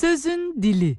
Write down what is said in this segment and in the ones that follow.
Sözün dili.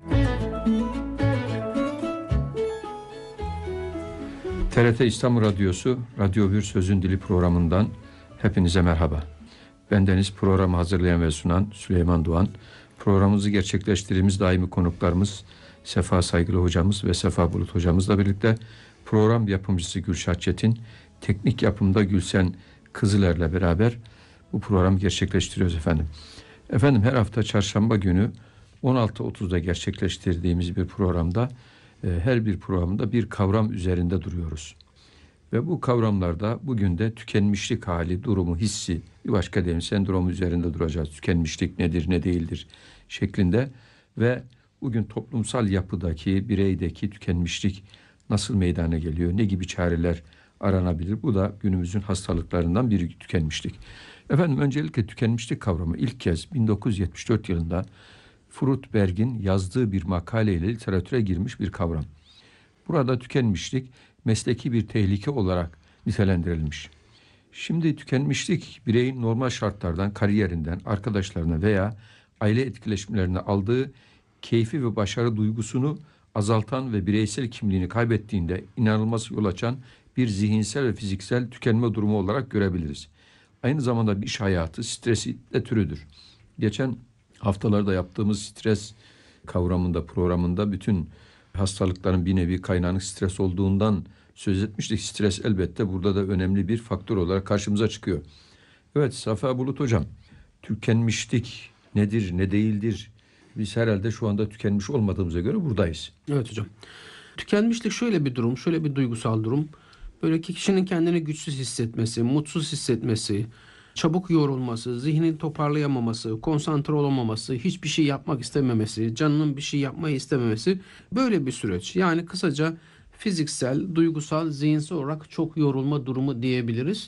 TRT İstanbul Radyosu, Radyo 1 Sözün Dili programından hepinize merhaba. Bendeniz programı hazırlayan ve sunan Süleyman Doğan. Programımızı gerçekleştirdiğimiz daimi konuklarımız Sefa Saygılı hocamız ve Sefa Bulut hocamızla birlikte program yapımcısı Gülşah Çetin, teknik yapımda Gülsen Kızıler'le beraber bu programı gerçekleştiriyoruz efendim. Efendim her hafta çarşamba günü 16.30'da gerçekleştirdiğimiz bir programda her bir programda bir kavram üzerinde duruyoruz. Ve bu kavramlarda bugün de tükenmişlik hali, durumu, hissi, bir başka deyim sendromu üzerinde duracağız. Tükenmişlik nedir, ne değildir şeklinde ve bugün toplumsal yapıdaki, bireydeki tükenmişlik nasıl meydana geliyor, ne gibi çareler aranabilir? Bu da günümüzün hastalıklarından biri tükenmişlik. Efendim öncelikle tükenmişlik kavramı ilk kez 1974 yılında Fruitberg'in yazdığı bir makaleyle literatüre girmiş bir kavram. Burada tükenmişlik mesleki bir tehlike olarak nitelendirilmiş. Şimdi tükenmişlik bireyin normal şartlardan, kariyerinden, arkadaşlarına veya aile etkileşimlerine aldığı keyfi ve başarı duygusunu azaltan ve bireysel kimliğini kaybettiğinde inanılmaz yol açan bir zihinsel ve fiziksel tükenme durumu olarak görebiliriz. Aynı zamanda iş hayatı stresi de türüdür. Geçen haftalarda yaptığımız stres kavramında, programında bütün hastalıkların bir nevi kaynağının stres olduğundan söz etmiştik. Stres elbette burada da önemli bir faktör olarak karşımıza çıkıyor. Evet Safa Bulut hocam, tükenmişlik nedir, ne değildir? Biz herhalde şu anda tükenmiş olmadığımıza göre buradayız. Evet hocam. Tükenmişlik şöyle bir durum, şöyle bir duygusal durum. Böyle ki kişinin kendini güçsüz hissetmesi, mutsuz hissetmesi, çabuk yorulması, zihnini toparlayamaması, konsantre olamaması, hiçbir şey yapmak istememesi, canının bir şey yapmayı istememesi böyle bir süreç. Yani kısaca fiziksel, duygusal, zihinsel olarak çok yorulma durumu diyebiliriz.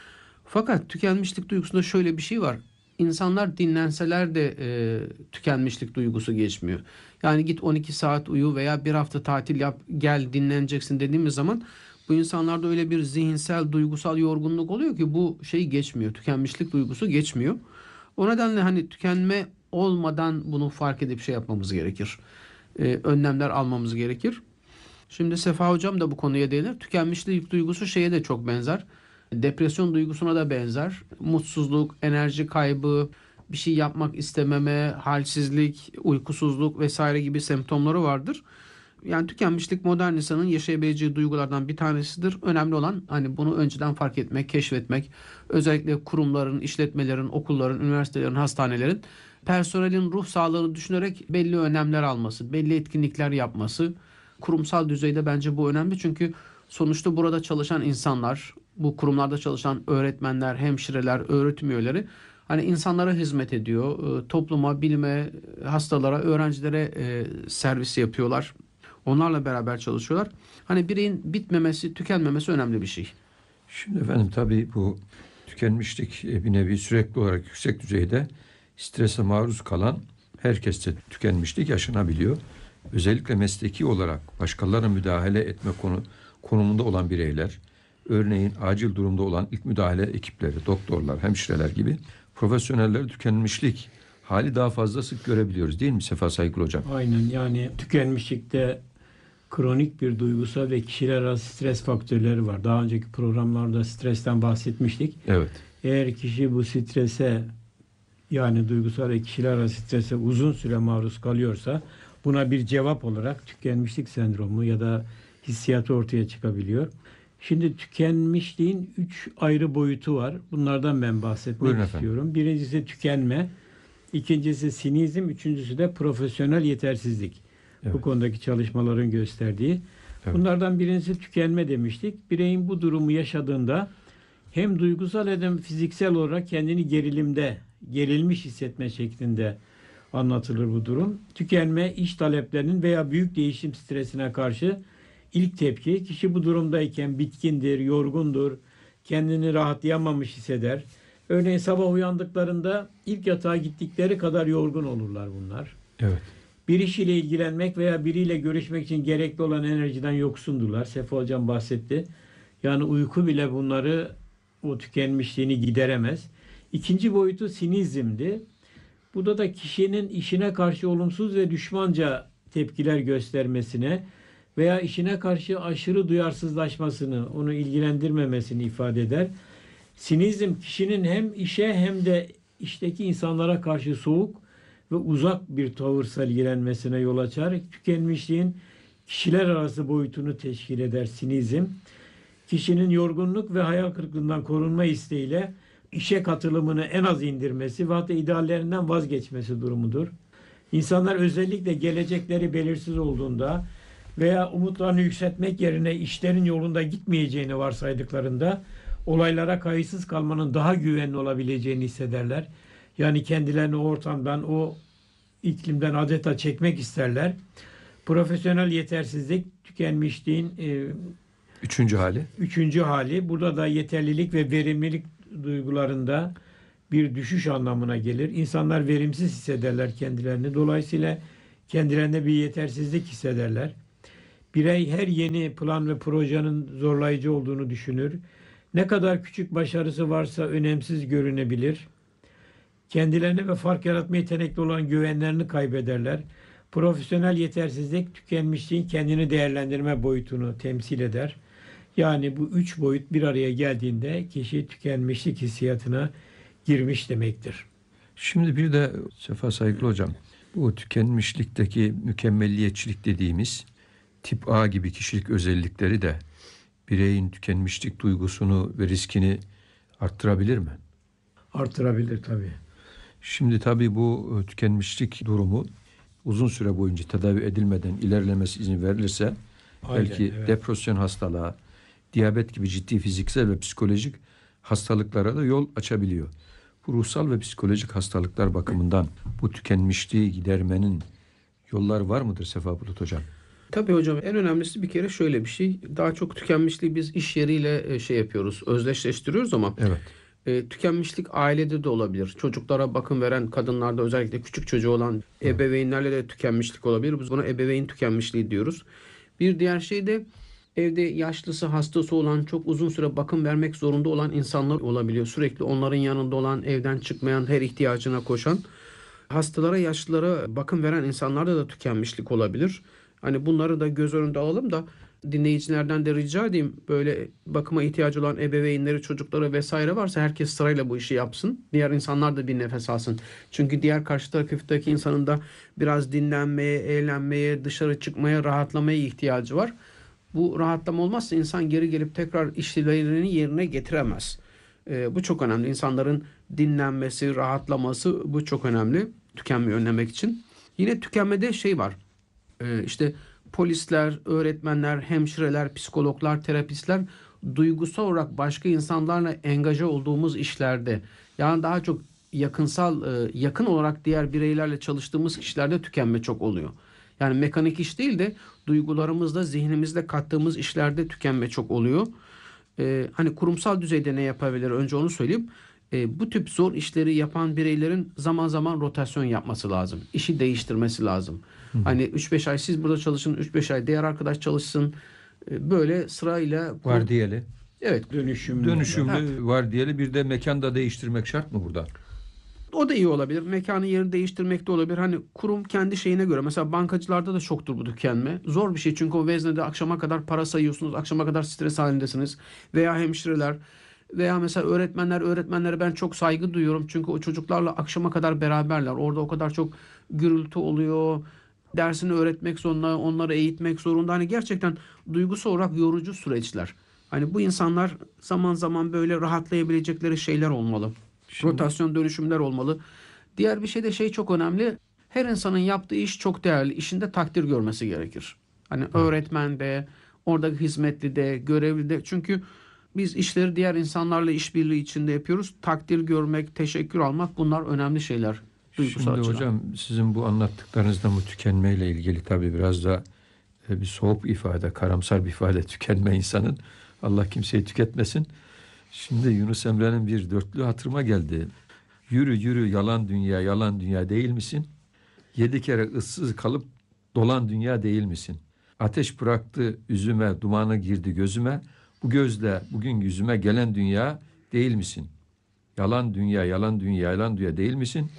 Fakat tükenmişlik duygusunda şöyle bir şey var. İnsanlar dinlenseler de tükenmişlik duygusu geçmiyor. Yani git 12 saat uyu veya bir hafta tatil yap, gel dinleneceksin dediğimiz zaman bu insanlarda öyle bir zihinsel, duygusal yorgunluk oluyor ki bu şey geçmiyor. Tükenmişlik duygusu geçmiyor. O nedenle hani tükenme olmadan bunu fark edip şey yapmamız gerekir. Önlemler almamız gerekir. Şimdi Sefa hocam da bu konuya değinir. Tükenmişlik duygusu şeye de çok benzer. Depresyon duygusuna da benzer. Mutsuzluk, enerji kaybı, bir şey yapmak istememe, halsizlik, uykusuzluk vesaire gibi semptomları vardır. Yani tükenmişlik modern insanın yaşayabileceği duygulardan bir tanesidir. Önemli olan hani bunu önceden fark etmek, keşfetmek. Özellikle kurumların, işletmelerin, okulların, üniversitelerin, hastanelerin personelin ruh sağlığını düşünerek belli önlemler alması, belli etkinlikler yapması. Kurumsal düzeyde bence bu önemli çünkü sonuçta burada çalışan insanlar, bu kurumlarda çalışan öğretmenler, hemşireler, öğretim üyeleri hani insanlara hizmet ediyor. Topluma, bilime, hastalara, öğrencilere servis yapıyorlar. Onlarla beraber çalışıyorlar. Hani bireyin bitmemesi, tükenmemesi önemli bir şey. Şimdi efendim tabii bu tükenmişlik bir nevi sürekli olarak yüksek düzeyde strese maruz kalan herkeste tükenmişlik yaşanabiliyor. Özellikle mesleki olarak başkalarına müdahale etme konumunda olan bireyler, örneğin acil durumda olan ilk müdahale ekipleri, doktorlar, hemşireler gibi profesyoneller tükenmişlik hali daha fazla sık görebiliyoruz değil mi Sefa Saygılı hocam? Aynen, yani tükenmişlikte kronik bir duygusal ve kişiler arası stres faktörleri var. Daha önceki programlarda stresten bahsetmiştik. Evet. Eğer kişi bu strese, yani duygusal ve kişiler arası strese uzun süre maruz kalıyorsa buna bir cevap olarak tükenmişlik sendromu ya da hissiyatı ortaya çıkabiliyor. Şimdi tükenmişliğin 3 ayrı boyutu var. Bunlardan ben bahsetmek istiyorum. Birincisi tükenme, ikincisi sinizm, üçüncüsü de profesyonel yetersizlik. Evet. Bu konudaki çalışmaların gösterdiği. Evet. Bunlardan birincisi tükenme demiştik. Bireyin bu durumu yaşadığında hem duygusal hem de fiziksel olarak kendini gerilmiş hissetme şeklinde anlatılır bu durum. Tükenme, iş taleplerinin veya büyük değişim stresine karşı ilk tepki. Kişi bu durumdayken bitkindir, yorgundur, kendini rahatlayamamış hisseder. Örneğin sabah uyandıklarında ilk yatağa gittikleri kadar yorgun olurlar bunlar. Evet. Bir iş ile ilgilenmek veya biriyle görüşmek için gerekli olan enerjiden yoksundurlar. Sefa hocam bahsetti. Yani uyku bile bunları, o tükenmişliğini gideremez. İkinci boyutu sinizmdi. Burada da kişinin işine karşı olumsuz ve düşmanca tepkiler göstermesine veya işine karşı aşırı duyarsızlaşmasını, onu ilgilendirmemesini ifade eder. Sinizm kişinin hem işe hem de işteki insanlara karşı soğuk ve uzak bir tavır sergilenmesine yol açar. Tükenmişliğin kişiler arası boyutunu teşkil eder sinizm. Kişinin yorgunluk ve hayal kırıklığından korunma isteğiyle işe katılımını en az indirmesi ve hatta ideallerinden vazgeçmesi durumudur. İnsanlar özellikle gelecekleri belirsiz olduğunda veya umutlarını yükseltmek yerine işlerin yolunda gitmeyeceğini varsaydıklarında olaylara kayıtsız kalmanın daha güvenli olabileceğini hissederler. Yani kendilerini o ortamdan, o iklimden adeta çekmek isterler. Profesyonel yetersizlik, tükenmişliğin üçüncü hali. Burada da yeterlilik ve verimlilik duygularında bir düşüş anlamına gelir. İnsanlar verimsiz hissederler kendilerini. Dolayısıyla kendilerine bir yetersizlik hissederler. Birey her yeni plan ve projenin zorlayıcı olduğunu düşünür. Ne kadar küçük başarısı varsa önemsiz görünebilir. Kendilerine ve fark yaratma yetenekli olan güvenlerini kaybederler. Profesyonel yetersizlik tükenmişliğin kendini değerlendirme boyutunu temsil eder. Yani bu üç boyut bir araya geldiğinde kişi tükenmişlik hissiyatına girmiş demektir. Şimdi bir de Sefa Saygılı Hocam, bu tükenmişlikteki mükemmelliyetçilik dediğimiz tip A gibi kişilik özellikleri de bireyin tükenmişlik duygusunu ve riskini arttırabilir mi? Artırabilir tabii. Şimdi tabii bu tükenmişlik durumu uzun süre boyunca tedavi edilmeden ilerlemesi izin verilirse belki depresyon hastalığı, diyabet gibi ciddi fiziksel ve psikolojik hastalıklara da yol açabiliyor. Bu ruhsal ve psikolojik hastalıklar bakımından bu tükenmişliği gidermenin yolları var mıdır Sefa Bulut Hocam? Tabii hocam, en önemlisi bir kere şöyle bir şey. Daha çok tükenmişliği biz iş yeriyle yapıyoruz, özdeşleştiriyoruz ama tükenmişlik ailede de olabilir. Çocuklara bakım veren kadınlarda, özellikle küçük çocuğu olan ebeveynlerle de tükenmişlik olabilir. Biz buna ebeveyn tükenmişliği diyoruz. Bir diğer şey de evde yaşlısı, hastası olan, çok uzun süre bakım vermek zorunda olan insanlar olabiliyor. Sürekli onların yanında olan, evden çıkmayan, her ihtiyacına koşan. Hastalara, yaşlılara bakım veren insanlarda da tükenmişlik olabilir. Hani bunları da göz önünde alalım da dinleyicilerden de rica edeyim, böyle bakıma ihtiyacı olan ebeveynleri, çocukları vesaire varsa herkes sırayla bu işi yapsın. Diğer insanlar da bir nefes alsın. Çünkü diğer karşı taraftaki insanın da biraz dinlenmeye, eğlenmeye, dışarı çıkmaya, rahatlamaya ihtiyacı var. Bu rahatlama olmazsa insan geri gelip tekrar işlerini yerine getiremez. Bu çok önemli. İnsanların dinlenmesi, rahatlaması, bu çok önemli. Tükenmeyi önlemek için. Yine tükenmede şey var. İşte polisler, öğretmenler, hemşireler, psikologlar, terapistler duygusal olarak başka insanlarla engaje olduğumuz işlerde, yani daha çok yakın olarak diğer bireylerle çalıştığımız kişilerde tükenme çok oluyor. Yani mekanik iş değil de duygularımızla, zihnimizle kattığımız işlerde tükenme çok oluyor. Hani kurumsal düzeyde ne yapabilir? Önce onu söyleyeyim. Bu tip zor işleri yapan bireylerin zaman zaman rotasyon yapması lazım. İşi değiştirmesi lazım. Hani 3-5 ay siz burada çalışın, 3-5 ay diğer arkadaş çalışsın. Böyle sırayla... Vardiyeli. Evet. Dönüşümlü vardiyeli, bir de mekanda değiştirmek şart mı burada? O da iyi olabilir. Mekanı, yeri değiştirmek de olabilir. Hani kurum kendi şeyine göre. Mesela bankacılarda da çoktur bu tükenme. Zor bir şey çünkü o veznede akşama kadar para sayıyorsunuz. Akşama kadar stres halindesiniz. Veya hemşireler veya mesela öğretmenlere ben çok saygı duyuyorum. Çünkü o çocuklarla akşama kadar beraberler. Orada o kadar çok gürültü oluyor. Dersini öğretmek zorunda, onları eğitmek zorunda. Hani gerçekten duygusal olarak yorucu süreçler. Hani bu insanlar zaman zaman böyle rahatlayabilecekleri şeyler olmalı. Rotasyon, dönüşümler olmalı. Diğer bir şey de çok önemli. Her insanın yaptığı iş çok değerli. İşinde takdir görmesi gerekir. Hani öğretmen de, oradaki hizmetli de, görevli de. Çünkü biz işleri diğer insanlarla işbirliği içinde yapıyoruz. Takdir görmek, teşekkür almak, bunlar önemli şeyler. Duygusal Şimdi açıdan. hocam, sizin bu anlattıklarınızdan bu tükenmeyle ilgili tabii biraz da bir soğuk bir ifade, karamsar bir ifade tükenme insanın. Allah kimseyi tüketmesin. Şimdi Yunus Emre'nin bir dörtlü hatırıma geldi. Yürü yürü yalan dünya, yalan dünya değil misin? 7 kere ıssız kalıp dolan dünya değil misin? Ateş bıraktı üzüme, dumanı girdi gözüme. Bu gözle bugün yüzüme gelen dünya değil misin? Yalan dünya, yalan dünya, yalan dünya değil misin?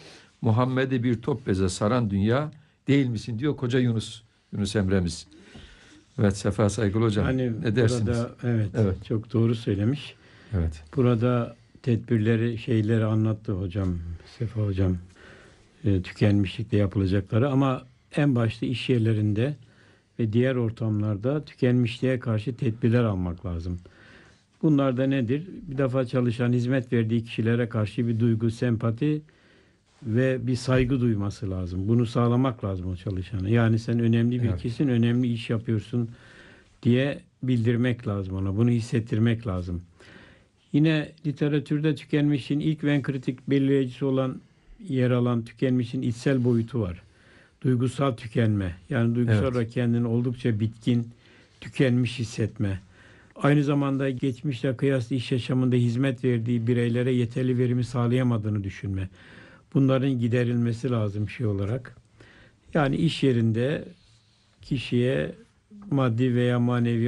Muhammed'i bir top beze saran dünya değil misin diyor koca Yunus Emre'miz. Evet, Sefa Saygılı hocam, Hani ne dersiniz? burada evet, Evet. çok doğru söylemiş. Evet. Burada tedbirleri, şeyleri anlattı hocam, Sefa hocam. Tükenmişlikte yapılacakları, ama en başta iş yerlerinde ve diğer ortamlarda tükenmişliğe karşı tedbirler almak lazım. Bunlar da nedir? Bir defa çalışan, hizmet verdiği kişilere karşı bir duygu, sempati ve bir saygı duyması lazım. Bunu sağlamak lazım o çalışana. Yani sen önemli bir Evet. kişisin, önemli iş yapıyorsun diye bildirmek lazım ona. Bunu hissettirmek lazım. Yine literatürde tükenmişliğin ilk ve en kritik belirleyicisi olan, yer alan tükenmişliğin içsel boyutu var. Duygusal tükenme. Yani duygusal Evet. olarak kendini oldukça bitkin, tükenmiş hissetme. Aynı zamanda geçmişle kıyaslı iş yaşamında hizmet verdiği bireylere yeterli verimi sağlayamadığını düşünme. Bunların giderilmesi lazım şey olarak. Yani iş yerinde kişiye maddi veya manevi